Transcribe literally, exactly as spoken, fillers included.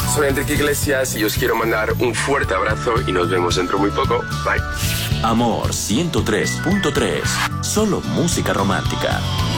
Soy Enrique Iglesias y os quiero mandar un fuerte abrazo y nos vemos dentro muy poco. Bye. Amor ciento tres punto tres. Solo música romántica.